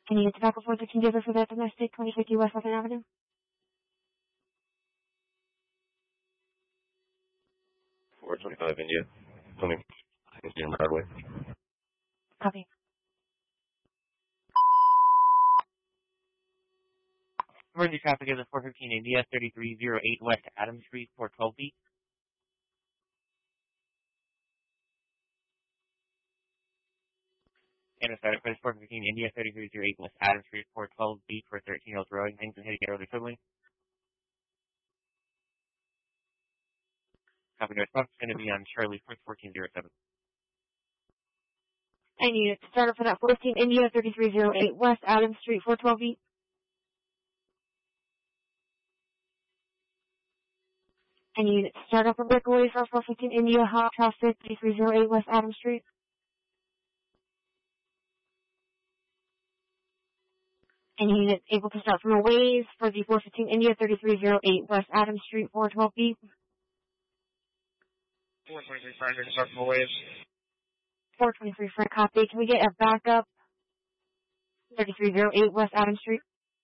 Can you get tobacco 413 dealer for that domestic 2050 West Western Avenue? 425 India. Coming India Broadway. Copy. Emergency traffic is at 415 India, 3308 West Adams Street, 412 feet. And static code is 415 India, 3308 West Adams Street, 412 feet for 13-year-old road. Things and hitting early sibling. Copy, no response. It's going to be on Charlie 1407. And unit starter for that 14 India 3308 West Adams Street 412 feet. And unit start up a breakaway for 415 India hot traffic 3308 West Adams Street. And unit able to start from a ways for the 415 India 3308 West Adams Street 412 feet. 423 Friday, start from a waves. 423 front copy. Can we get a backup 3308 West Adams Street?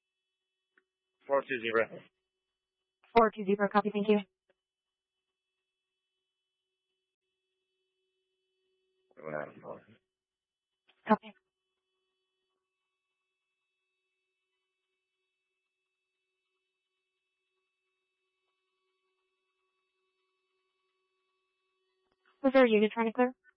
420. 420 copy, thank you. Copy. Was there a unit trying to clear?